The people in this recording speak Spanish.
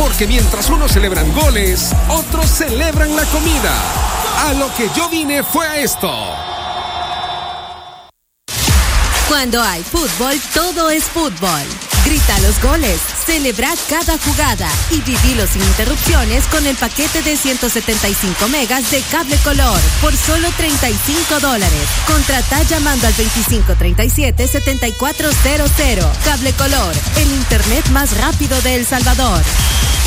Porque mientras unos celebran goles, otros celebran la comida. A lo que yo vine fue a esto. Cuando hay fútbol, todo es fútbol. Grita los goles, celebra cada jugada y vivilo sin interrupciones con el paquete de 175 megas de Cable Color por solo $35. Contrata llamando al 2537-7400. Cable Color, el internet más rápido de El Salvador.